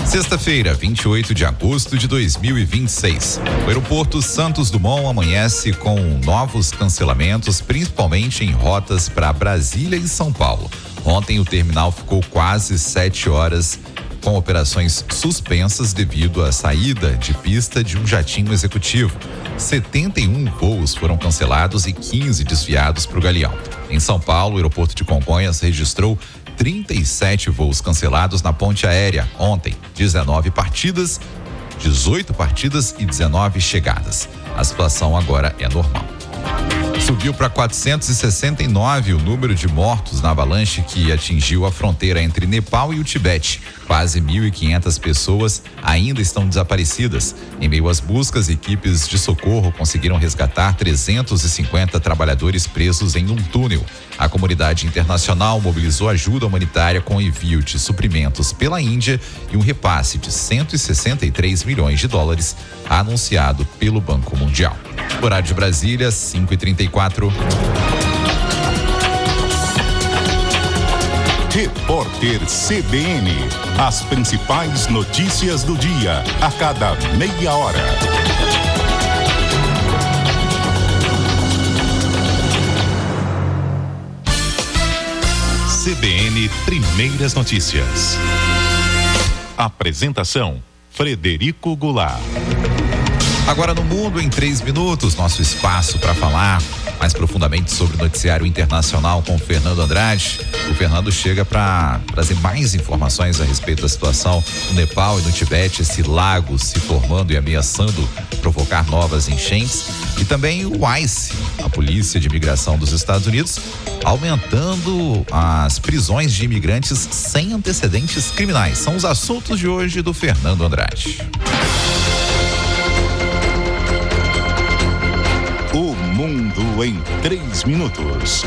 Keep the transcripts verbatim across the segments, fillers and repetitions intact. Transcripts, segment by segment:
Sexta-feira, vinte e oito de agosto de dois mil e vinte e seis. O aeroporto Santos Dumont amanhece com novos cancelamentos, principalmente em rotas para Brasília e São Paulo. Ontem o terminal ficou quase sete horas com operações suspensas devido à saída de pista de um jatinho executivo. setenta e um voos foram cancelados e quinze desviados para o Galeão. Em São Paulo, o aeroporto de Congonhas registrou trinta e sete voos cancelados na ponte aérea ontem, dezenove partidas, dezoito partidas e dezenove chegadas. A situação agora é normal. Subiu para quatrocentos e sessenta e nove o número de mortos na avalanche que atingiu a fronteira entre Nepal e o Tibete. Quase mil e quinhentas pessoas ainda estão desaparecidas. Em meio às buscas, equipes de socorro conseguiram resgatar trezentos e cinquenta trabalhadores presos em um túnel. A comunidade internacional mobilizou ajuda humanitária com envio de suprimentos pela Índia e um repasse de cento e sessenta e três milhões de dólares anunciado pelo Banco Mundial. Horário de Brasília, cinco e trinta e quatro. Repórter C B N. As principais notícias do dia, a cada meia hora. C B N Primeiras Notícias. Apresentação: Frederico Goulart. Agora no Mundo em três minutos, nosso espaço para falar mais profundamente sobre o noticiário internacional com o Fernando Andrade. O Fernando chega para trazer mais informações a respeito da situação no Nepal e no Tibete, esse lago se formando e ameaçando provocar novas enchentes. E também o ICE, a Polícia de Imigração dos Estados Unidos, aumentando as prisões de imigrantes sem antecedentes criminais. São os assuntos de hoje do Fernando Andrade. O Mundo em três minutos.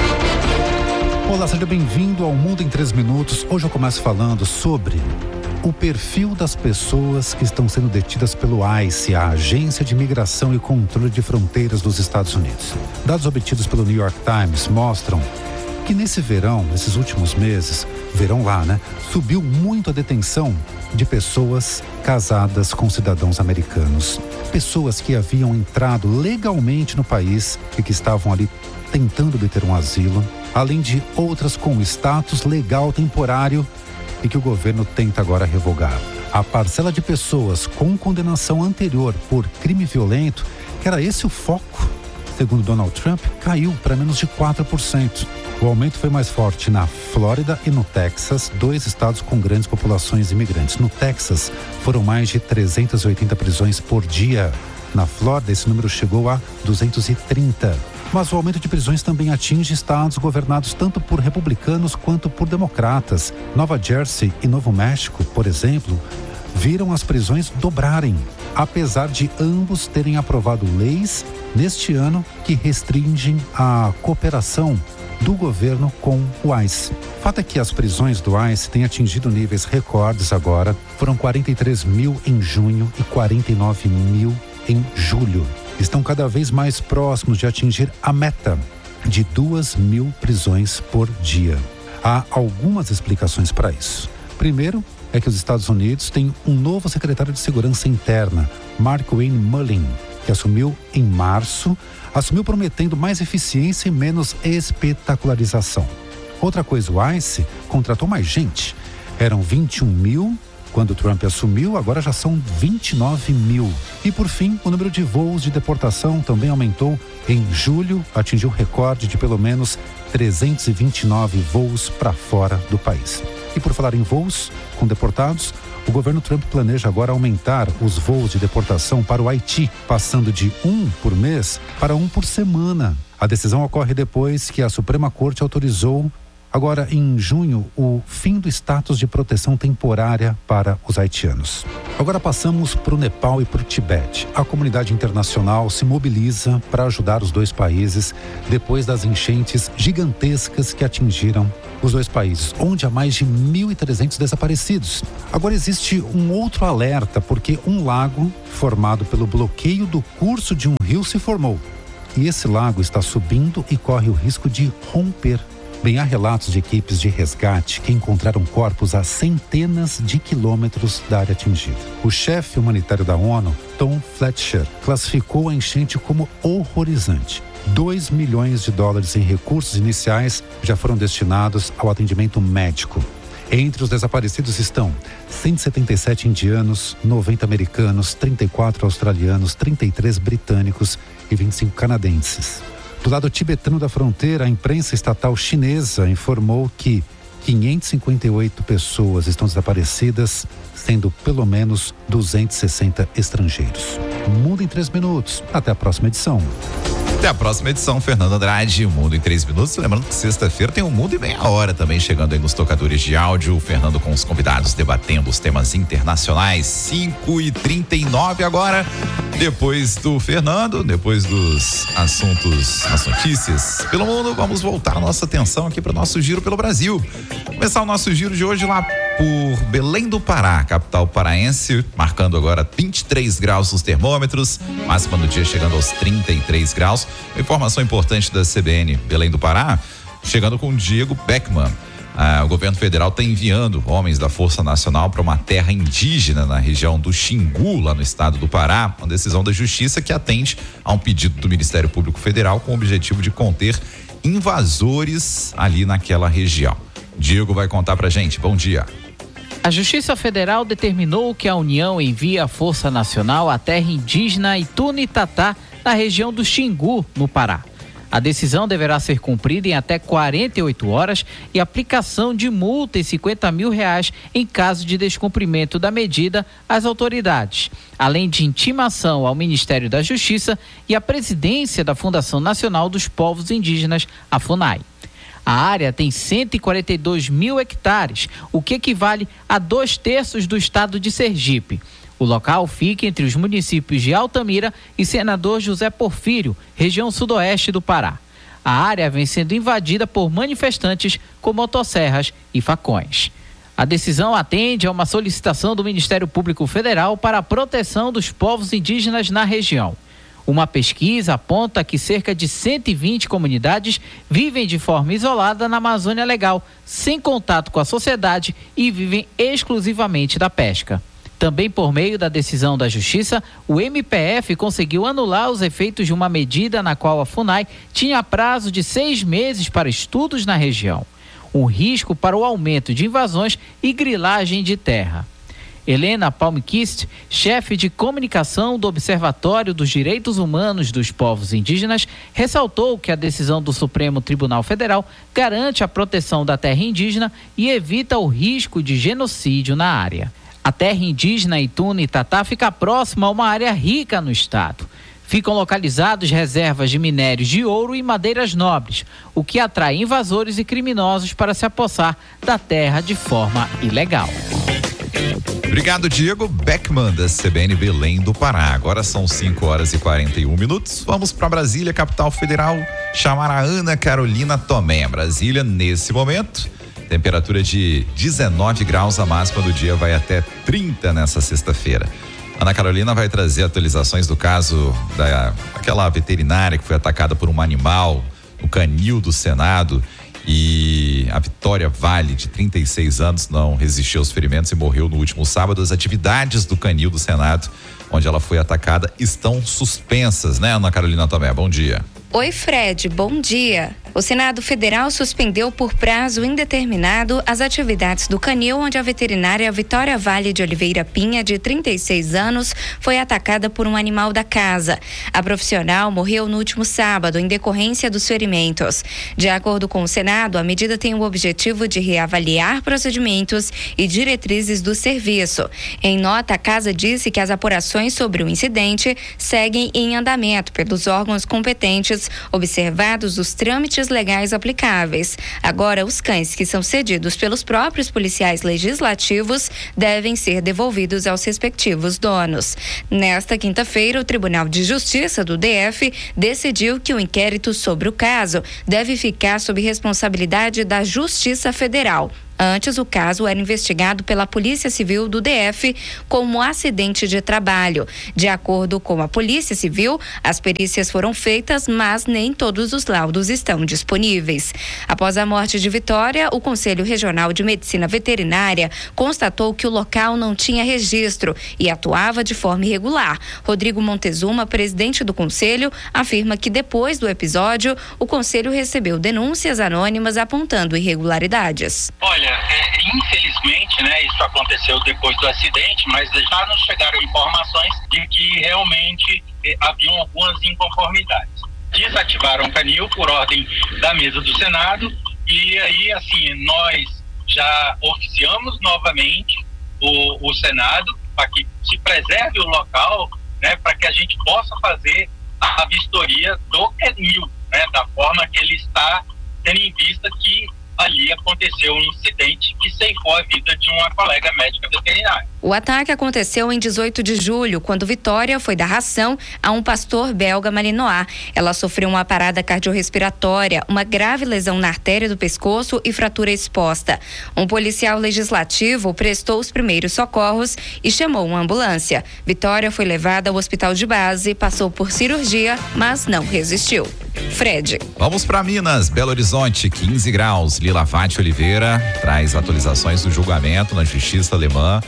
Olá, seja bem-vindo ao Mundo em três minutos. Hoje eu começo falando sobre o perfil das pessoas que estão sendo detidas pelo ICE, a Agência de Imigração e Controle de Fronteiras dos Estados Unidos. Dados obtidos pelo New York Times mostram que nesse verão, nesses últimos meses, verão lá, né? Subiu muito a detenção de pessoas casadas com cidadãos americanos. Pessoas que haviam entrado legalmente no país e que estavam ali tentando obter um asilo, além de outras com status legal temporário e que o governo tenta agora revogar. A parcela de pessoas com condenação anterior por crime violento, que era esse o foco, segundo Donald Trump, caiu para menos de quatro por cento. O aumento foi mais forte na Flórida e no Texas, dois estados com grandes populações imigrantes. No Texas, foram mais de trezentas e oitenta prisões por dia. Na Flórida, esse número chegou a duzentos e trinta. Mas o aumento de prisões também atinge estados governados tanto por republicanos quanto por democratas. Nova Jersey e Novo México, por exemplo, viram as prisões dobrarem, apesar de ambos terem aprovado leis neste ano que restringem a cooperação do governo com o ICE. O fato é que as prisões do ICE têm atingido níveis recordes agora. Foram quarenta e três mil em junho e quarenta e nove mil em julho. Estão cada vez mais próximos de atingir a meta de duas mil prisões por dia. Há algumas explicações para isso. Primeiro, é que os Estados Unidos têm um novo secretário de Segurança Interna, Markwayne Mullin, que assumiu em março, assumiu prometendo mais eficiência e menos espetacularização. Outra coisa, o ICE contratou mais gente. Eram vinte e um mil quando Trump assumiu, agora já são vinte e nove mil. E por fim, o número de voos de deportação também aumentou. Em julho, atingiu recorde de pelo menos trezentos e vinte e nove voos para fora do país. E por falar em voos com deportados, o governo Trump planeja agora aumentar os voos de deportação para o Haiti, passando de um por mês para um por semana. A decisão ocorre depois que a Suprema Corte autorizou, agora em junho, o fim do status de proteção temporária para os haitianos. Agora passamos para o Nepal e para o Tibete. A comunidade internacional se mobiliza para ajudar os dois países depois das enchentes gigantescas que atingiram os dois países, onde há mais de mil e trezentos desaparecidos. Agora existe um outro alerta, porque um lago formado pelo bloqueio do curso de um rio se formou. E esse lago está subindo e corre o risco de romper. Bem, há relatos de equipes de resgate que encontraram corpos a centenas de quilômetros da área atingida. O chefe humanitário da ONU, Tom Fletcher, classificou a enchente como horrorizante. dois milhões de dólares em recursos iniciais já foram destinados ao atendimento médico. Entre os desaparecidos estão cento e setenta e sete indianos, noventa americanos, trinta e quatro australianos, trinta e três britânicos e vinte e cinco canadenses. Do lado tibetano da fronteira, a imprensa estatal chinesa informou que quinhentas e cinquenta e oito pessoas estão desaparecidas, sendo pelo menos duzentos e sessenta estrangeiros. Mundo em três minutos. Até a próxima edição. Até a próxima edição, Fernando Andrade, o Mundo em três minutos. Lembrando que sexta-feira tem o Mundo em meia hora também chegando aí nos tocadores de áudio. O Fernando com os convidados debatendo os temas internacionais. cinco e trinta e nove agora. Depois do Fernando, depois dos assuntos, as notícias pelo mundo, vamos voltar a nossa atenção aqui para o nosso giro pelo Brasil. Começar o nosso giro de hoje lá por Belém do Pará, capital paraense, marcando agora vinte e três graus nos termômetros, máxima do dia chegando aos trinta e três graus. Informação importante da C B N Belém do Pará, chegando com o Diego Beckman. Ah, o governo federal está enviando homens da Força Nacional para uma terra indígena na região do Xingu, lá no estado do Pará, uma decisão da Justiça que atende a um pedido do Ministério Público Federal com o objetivo de conter invasores ali naquela região. Diego vai contar pra gente. Bom dia. A Justiça Federal determinou que a União envie a Força Nacional à terra indígena Itunitatá, na região do Xingu, no Pará. A decisão deverá ser cumprida em até quarenta e oito horas e aplicação de multa em cinquenta mil reais em caso de descumprimento da medida às autoridades, além de intimação ao Ministério da Justiça e à presidência da Fundação Nacional dos Povos Indígenas, a FUNAI. A área tem cento e quarenta e dois mil hectares, o que equivale a dois terços do estado de Sergipe. O local fica entre os municípios de Altamira e Senador José Porfírio, região sudoeste do Pará. A área vem sendo invadida por manifestantes com motosserras e facões. A decisão atende a uma solicitação do Ministério Público Federal para a proteção dos povos indígenas na região. Uma pesquisa aponta que cerca de cento e vinte comunidades vivem de forma isolada na Amazônia Legal, sem contato com a sociedade e vivem exclusivamente da pesca. Também por meio da decisão da Justiça, o M P F conseguiu anular os efeitos de uma medida na qual a FUNAI tinha prazo de seis meses para estudos na região. Um risco para o aumento de invasões e grilagem de terra. Helena Palmquist, chefe de comunicação do Observatório dos Direitos Humanos dos Povos Indígenas, ressaltou que a decisão do Supremo Tribunal Federal garante a proteção da terra indígena e evita o risco de genocídio na área. A terra indígena Itunitatá fica próxima a uma área rica no estado. Ficam localizados reservas de minérios de ouro e madeiras nobres, o que atrai invasores e criminosos para se apossar da terra de forma ilegal. Obrigado, Diego Beckman, da C B N Belém do Pará. Agora são cinco horas e quarenta e um minutos. Vamos para Brasília, capital federal, chamar a Ana Carolina Tomé. Brasília, nesse momento, temperatura de dezenove graus, a máxima do dia vai até trinta nessa sexta-feira. Ana Carolina vai trazer atualizações do caso da aquela veterinária que foi atacada por um animal no canil do Senado. E a Vitória Vale, de trinta e seis anos, não resistiu aos ferimentos e morreu no último sábado. As atividades do canil do Senado, onde ela foi atacada, estão suspensas, né, Ana Carolina Tomé? Bom dia. Oi, Fred, bom dia. O Senado Federal suspendeu por prazo indeterminado as atividades do canil onde a veterinária Vitória Vale de Oliveira Pinha, de trinta e seis anos, foi atacada por um animal da casa. A profissional morreu no último sábado em decorrência dos ferimentos. De acordo com o Senado, a medida tem o objetivo de reavaliar procedimentos e diretrizes do serviço. Em nota, a casa disse que as apurações sobre o incidente seguem em andamento pelos órgãos competentes, observados os trâmites legais aplicáveis. Agora, os cães que são cedidos pelos próprios policiais legislativos devem ser devolvidos aos respectivos donos. Nesta quinta-feira, o Tribunal de Justiça do D F decidiu que o inquérito sobre o caso deve ficar sob responsabilidade da Justiça Federal. Antes, o caso era investigado pela Polícia Civil do D F como acidente de trabalho. De acordo com a Polícia Civil, as perícias foram feitas, mas nem todos os laudos estão disponíveis. Após a morte de Vitória, o Conselho Regional de Medicina Veterinária constatou que o local não tinha registro e atuava de forma irregular. Rodrigo Montezuma, presidente do Conselho, afirma que depois do episódio, o Conselho recebeu denúncias anônimas apontando irregularidades. Olha, é, infelizmente, né, isso aconteceu depois do acidente, mas já nos chegaram informações de que realmente eh, haviam algumas inconformidades. Desativaram o canil por ordem da mesa do Senado e aí, assim, nós já oficiamos novamente o, o Senado para que se preserve o local, né, para que a gente possa fazer a vistoria do canil, né, da forma que ele está, tendo em vista que ali aconteceu um incidente que ceifou a vida de uma colega médica veterinária. O ataque aconteceu em dezoito de julho, quando Vitória foi dar ração a um pastor belga malinois. Ela sofreu uma parada cardiorrespiratória, uma grave lesão na artéria do pescoço e fratura exposta. Um policial legislativo prestou os primeiros socorros e chamou uma ambulância. Vitória foi levada ao hospital de base, passou por cirurgia, mas não resistiu. Fred. Vamos para Minas, Belo Horizonte, quinze graus. Lila Vatti Oliveira traz atualizações do julgamento na Justiça Alemã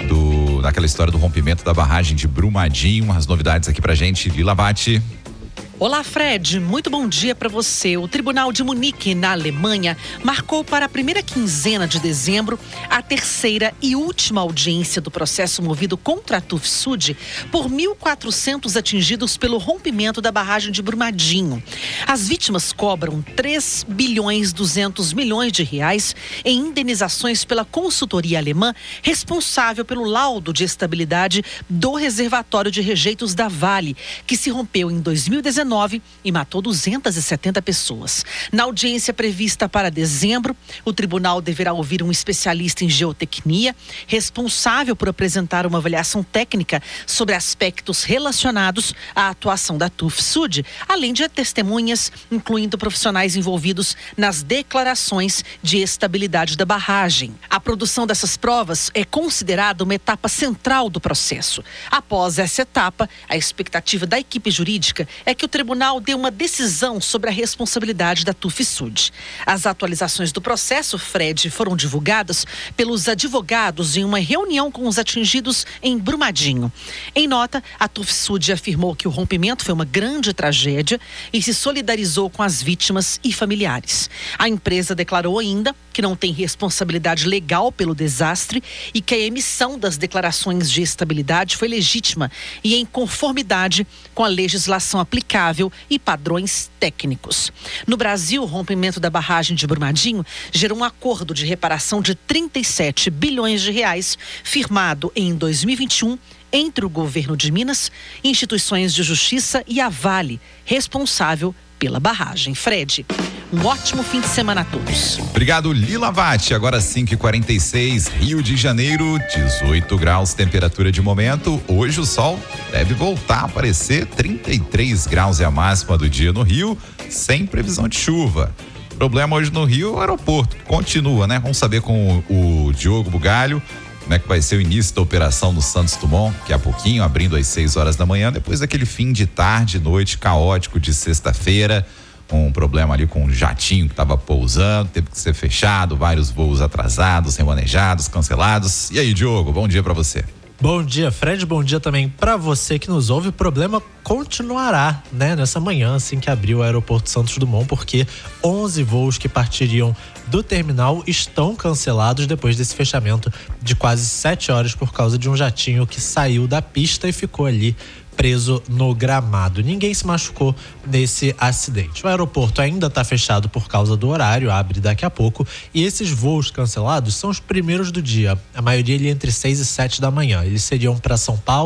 do, daquela história do rompimento da barragem de Brumadinho. As novidades aqui pra gente, Lila Vatti. Olá, Fred. Muito bom dia para você. O Tribunal de Munique, na Alemanha, marcou para a primeira quinzena de dezembro a terceira e última audiência do processo movido contra a TÜV-SÜD por mil e quatrocentos atingidos pelo rompimento da barragem de Brumadinho. As vítimas cobram três bilhões e duzentos milhões de reais em indenizações pela consultoria alemã responsável pelo laudo de estabilidade do reservatório de rejeitos da Vale, que se rompeu em dois mil e dezenove e matou duzentas e setenta pessoas. Na audiência prevista para dezembro, o tribunal deverá ouvir um especialista em geotecnia, responsável por apresentar uma avaliação técnica sobre aspectos relacionados à atuação da TÜV-SÜD, além de testemunhas, incluindo profissionais envolvidos nas declarações de estabilidade da barragem. A produção dessas provas é considerada uma etapa central do processo. Após essa etapa, a expectativa da equipe jurídica é que o tribunal dê uma decisão sobre a responsabilidade da TÜV-SÜD. As atualizações do processo, Fred, foram divulgadas pelos advogados em uma reunião com os atingidos em Brumadinho. Em nota, a TÜV-SÜD afirmou que o rompimento foi uma grande tragédia e se solidarizou com as vítimas e familiares. A empresa declarou ainda que não tem responsabilidade legal pelo desastre e que a emissão das declarações de estabilidade foi legítima e em conformidade com a legislação aplicável e padrões técnicos. No Brasil, o rompimento da barragem de Brumadinho gerou um acordo de reparação de trinta e sete bilhões de reais, firmado em dois mil e vinte e um entre o governo de Minas, instituições de justiça e a Vale, responsável pela barragem. Fred, um ótimo fim de semana a todos. Obrigado, Lila Vatti. Agora cinco e quarenta e seis, Rio de Janeiro, dezoito graus, temperatura de momento. Hoje o sol deve voltar a aparecer, trinta e três graus é a máxima do dia no Rio, sem previsão de chuva. Problema hoje no Rio, o aeroporto continua, né? Vamos saber com o, o Diogo Bugalho como é que vai ser o início da operação no Santos Dumont, que a pouquinho, abrindo às seis horas da manhã, depois daquele fim de tarde, noite caótico de sexta-feira, um problema ali com um jatinho que estava pousando, teve que ser fechado, vários voos atrasados, remanejados, cancelados. E aí, Diogo, bom dia para você. Bom dia, Fred, bom dia também para você que nos ouve. O problema continuará, né, nessa manhã, assim que abrir o aeroporto Santos Dumont, porque onze voos que partiriam do terminal estão cancelados depois desse fechamento de quase sete horas por causa de um jatinho que saiu da pista e ficou ali preso no gramado. Ninguém se machucou nesse acidente. O aeroporto ainda está fechado por causa do horário, abre daqui a pouco, e esses voos cancelados são os primeiros do dia, a maioria ali entre seis e sete da manhã. Eles seriam para São Paulo,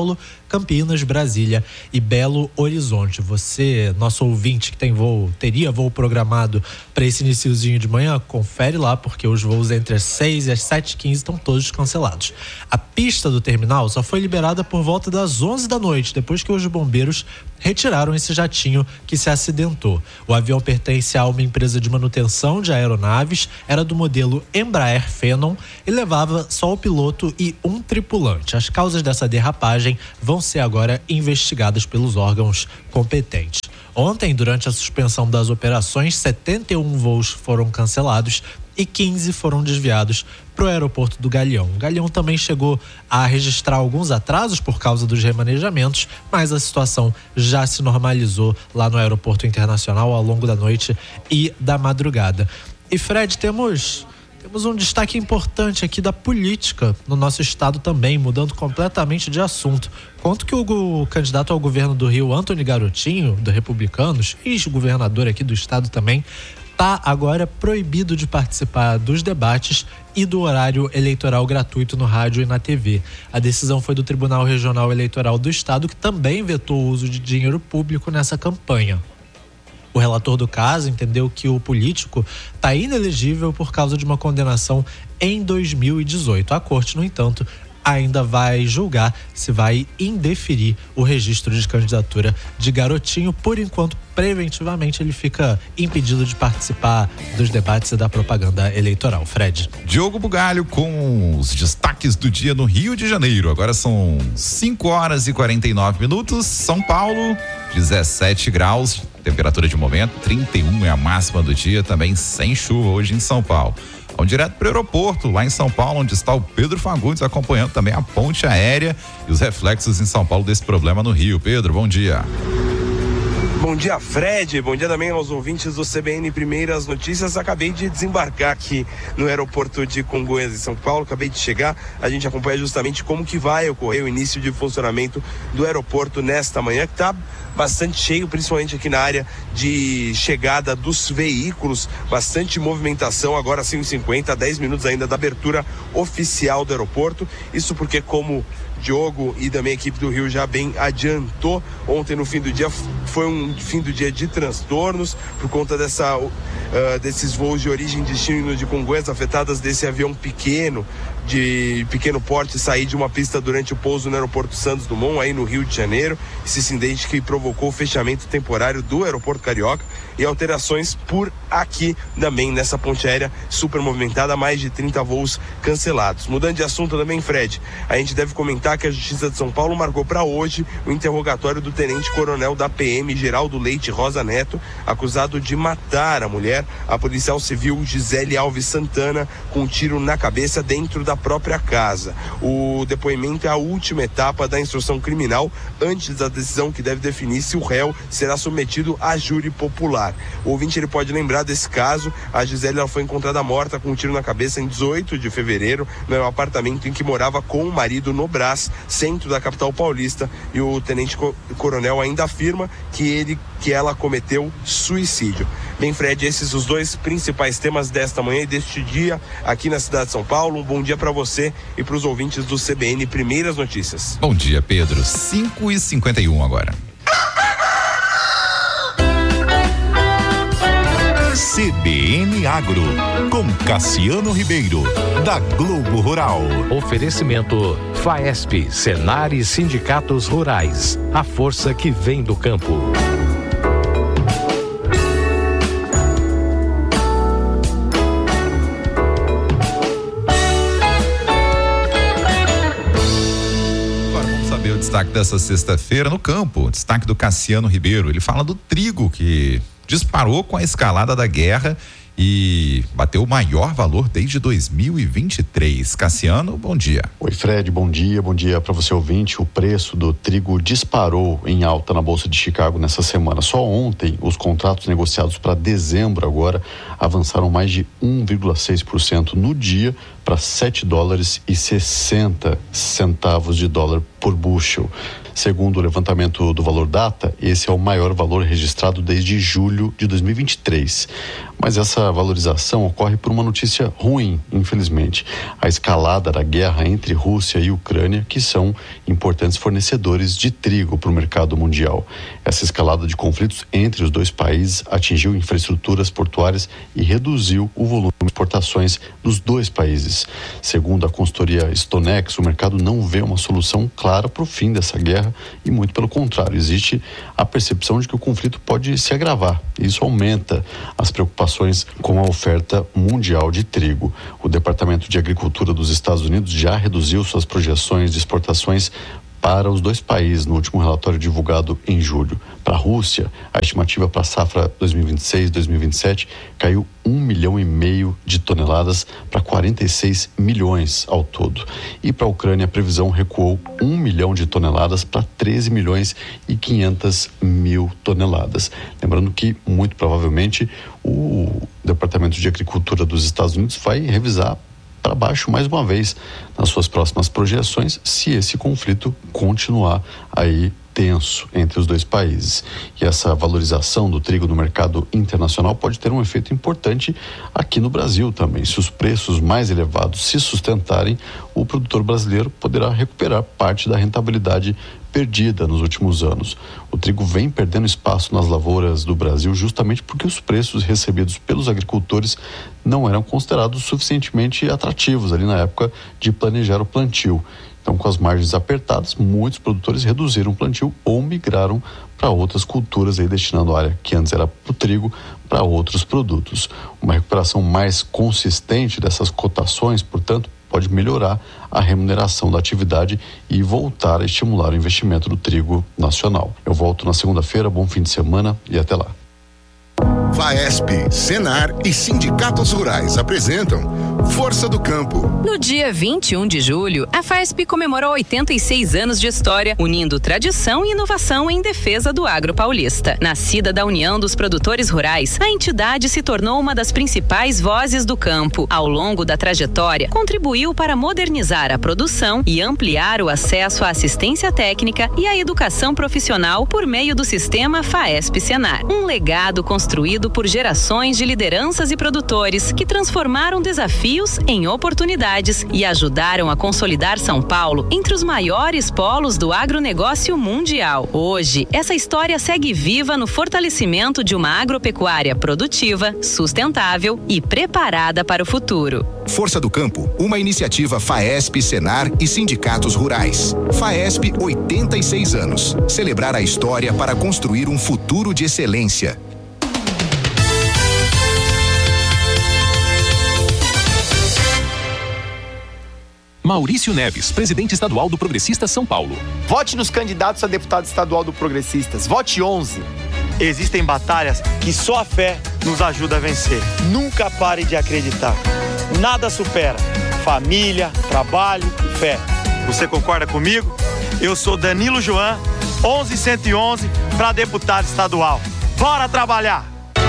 Campinas, Brasília e Belo Horizonte. Você, nosso ouvinte que tem voo, teria voo programado para esse iniciozinho de manhã, confere lá, porque os voos entre as seis e as sete e quinze estão todos cancelados. A pista do terminal só foi liberada por volta das onze da noite, depois que os bombeiros retiraram esse jatinho que se acidentou. O avião pertence a uma empresa de manutenção de aeronaves, era do modelo Embraer Phenom e levava só o piloto e um tripulante. As causas dessa derrapagem vão ser agora investigadas pelos órgãos competentes. Ontem, durante a suspensão das operações, setenta e um voos foram cancelados e quinze foram desviados para o aeroporto do Galeão. O Galeão também chegou a registrar alguns atrasos por causa dos remanejamentos, mas a situação já se normalizou lá no aeroporto internacional ao longo da noite e da madrugada. E Fred, temos... Temos um destaque importante aqui da política no nosso estado também, mudando completamente de assunto. Conto que o, o candidato ao governo do Rio, Antony Garotinho, do Republicanos, ex-governador aqui do estado também, está agora proibido de participar dos debates e do horário eleitoral gratuito no rádio e na T V. A decisão foi do Tribunal Regional Eleitoral do Estado, que também vetou o uso de dinheiro público nessa campanha. O relator do caso entendeu que o político está inelegível por causa de uma condenação em dois mil e dezoito. A corte, no entanto, ainda vai julgar se vai indeferir o registro de candidatura de Garotinho. Por enquanto, preventivamente, ele fica impedido de participar dos debates e da propaganda eleitoral. Fred. Diogo Bugalho com os destaques do dia no Rio de Janeiro. Agora são cinco horas e quarenta e nove minutos. São Paulo, dezessete graus. Temperatura de momento, trinta e um é a máxima do dia, também sem chuva hoje em São Paulo. Vamos direto para o aeroporto, lá em São Paulo, onde está o Pedro Fagundes, acompanhando também a ponte aérea e os reflexos em São Paulo desse problema no Rio. Pedro, bom dia. Bom dia, Fred. Bom dia também aos ouvintes do C B N Primeiras Notícias. Acabei de desembarcar aqui no aeroporto de Congonhas, em São Paulo. Acabei de chegar. A gente acompanha justamente como que vai ocorrer o início de funcionamento do aeroporto nesta manhã, que está bastante cheio, principalmente aqui na área de chegada dos veículos. Bastante movimentação, agora cinco e cinquenta, dez minutos ainda da abertura oficial do aeroporto. Isso porque, como Diogo e também a equipe do Rio já bem adiantou, ontem no fim do dia foi um fim do dia de transtornos por conta dessa, uh, desses voos de origem e destino de Congonhas, afetadas desse avião pequeno, de pequeno porte, sair de uma pista durante o pouso no aeroporto Santos Dumont, aí no Rio de Janeiro. Esse incidente que provocou o fechamento temporário do aeroporto Carioca e alterações por aqui também nessa ponte aérea super movimentada, mais de trinta voos cancelados. Mudando de assunto também, Fred, a gente deve comentar que a Justiça de São Paulo marcou para hoje o interrogatório do tenente-coronel da P M, Geraldo Leite Rosa Neto, acusado de matar a mulher, a policial civil Gisele Alves Santana, com um tiro na cabeça dentro da própria casa. O depoimento é a última etapa da instrução criminal antes da decisão que deve definir se o réu será submetido a júri popular. O ouvinte ele pode lembrar desse caso. A Gisele ela foi encontrada morta com um tiro na cabeça em dezoito de fevereiro no apartamento em que morava com o marido no Brás, centro da capital paulista, e o tenente-coronel ainda afirma que ele que ela cometeu suicídio. Bem, Fred, esses os dois principais temas desta manhã e deste dia aqui na cidade de São Paulo. Um bom dia para você e para os ouvintes do C B N Primeiras Notícias. Bom dia, Pedro. cinco e cinquenta e um agora. C B N Agro, com Cassiano Ribeiro, da Globo Rural. Oferecimento Faesp, Senar e Sindicatos Rurais. A força que vem do campo. O destaque dessa sexta-feira no campo, o destaque do Cassiano Ribeiro. Ele fala do trigo que disparou com a escalada da guerra e bateu o maior valor desde dois mil e vinte e três. Cassiano, bom dia. Oi, Fred, bom dia, bom dia para você ouvinte. O preço do trigo disparou em alta na Bolsa de Chicago nessa semana. Só ontem, os contratos negociados para dezembro agora avançaram mais de um vírgula seis por cento no dia para sete dólares e sessenta centavos de dólar por bushel. Segundo o levantamento do Valor Data, esse é o maior valor registrado desde julho de dois mil e vinte e três. Mas essa valorização ocorre por uma notícia ruim, infelizmente. A escalada da guerra entre Rússia e Ucrânia, que são importantes fornecedores de trigo para o mercado mundial. Essa escalada de conflitos entre os dois países atingiu infraestruturas portuárias e reduziu o volume de exportações dos dois países. Segundo a consultoria Stonex, o mercado não vê uma solução clara para o fim dessa guerra e, muito pelo contrário, existe a percepção de que o conflito pode se agravar. Isso aumenta as preocupações com a oferta mundial de trigo. O Departamento de Agricultura dos Estados Unidos já reduziu suas projeções de exportações para os dois países no último relatório divulgado em julho. Para a Rússia, a estimativa para a safra dois mil e vinte e seis, dois mil e vinte e sete caiu um milhão e meio de toneladas para quarenta e seis milhões ao todo. E para a Ucrânia, a previsão recuou um milhão de toneladas para treze milhões e quinhentas mil toneladas. Lembrando que, muito provavelmente, o Departamento de Agricultura dos Estados Unidos vai revisar para baixo mais uma vez nas suas próximas projeções, se esse conflito continuar aí tenso entre os dois países. E essa valorização do trigo no mercado internacional pode ter um efeito importante aqui no Brasil também. Se os preços mais elevados se sustentarem, o produtor brasileiro poderá recuperar parte da rentabilidade perdida nos últimos anos. O trigo vem perdendo espaço nas lavouras do Brasil justamente porque os preços recebidos pelos agricultores não eram considerados suficientemente atrativos ali na época de planejar o plantio. Então, com as margens apertadas, muitos produtores reduziram o plantio ou migraram para outras culturas, aí destinando a área que antes era para o trigo para outros produtos. Uma recuperação mais consistente dessas cotações, portanto, pode melhorar a remuneração da atividade e voltar a estimular o investimento do trigo nacional. Eu volto na segunda-feira, bom fim de semana e até lá. Faesp, Senar e sindicatos rurais apresentam Força do Campo. No dia vinte e um de julho, a Faesp comemorou oitenta e seis anos de história, unindo tradição e inovação em defesa do agro paulista. Nascida da União dos Produtores Rurais, a entidade se tornou uma das principais vozes do campo. Ao longo da trajetória, contribuiu para modernizar a produção e ampliar o acesso à assistência técnica e à educação profissional por meio do sistema Faesp Senar. Um legado construído por gerações de lideranças e produtores que transformaram desafios em oportunidades e ajudaram a consolidar São Paulo entre os maiores polos do agronegócio mundial. Hoje, essa história segue viva no fortalecimento de uma agropecuária produtiva, sustentável e preparada para o futuro. Força do Campo, uma iniciativa Faesp, Senar e sindicatos rurais. Faesp, oitenta e seis anos. Celebrar a história para construir um futuro de excelência. Maurício Neves, presidente estadual do Progressistas São Paulo. Vote nos candidatos a deputado estadual do Progressistas. Vote onze. Existem batalhas que só a fé nos ajuda a vencer. Nunca pare de acreditar. Nada supera família, trabalho e fé. Você concorda comigo? Eu sou Danilo Joan, onze cento e onze, para deputado estadual. Bora trabalhar!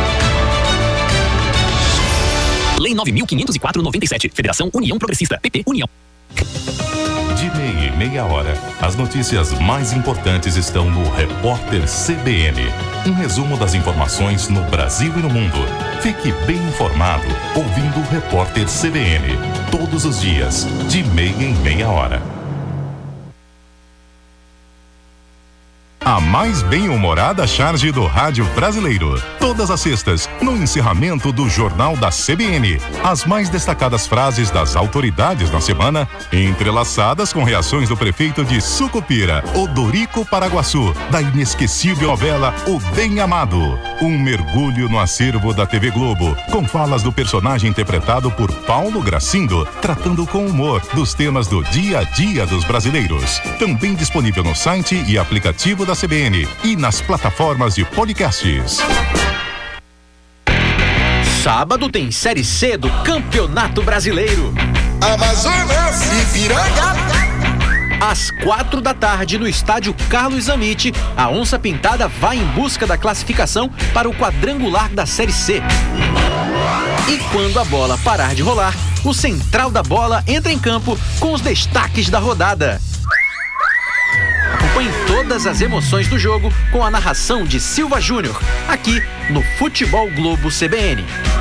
Lei nove mil quinhentos e quatro, noventa e sete. Federação União Progressista. P P União. De meia em meia hora, as notícias mais importantes estão no Repórter C B N. Um resumo das informações no Brasil e no mundo. Fique bem informado ouvindo o Repórter C B N. Todos os dias, de meia em meia hora. A mais bem-humorada charge do rádio brasileiro. Todas as sextas, no encerramento do Jornal da C B N. As mais destacadas frases das autoridades na semana, entrelaçadas com reações do prefeito de Sucupira, Odorico Paraguaçu, da inesquecível novela O Bem Amado. Um mergulho no acervo da T V Globo, com falas do personagem interpretado por Paulo Gracindo, tratando com humor dos temas do dia a dia dos brasileiros. Também disponível no site e aplicativo da C B N e nas plataformas de podcasts. Sábado tem Série C do Campeonato Brasileiro. Amazonas e Ipiranga. Às quatro da tarde, no estádio Carlos Zanetti, a Onça Pintada vai em busca da classificação para o quadrangular da Série C. E quando a bola parar de rolar, o Central da Bola entra em campo com os destaques da rodada. Acompanhe todas as emoções do jogo com a narração de Silva Júnior, aqui no Futebol Globo C B N.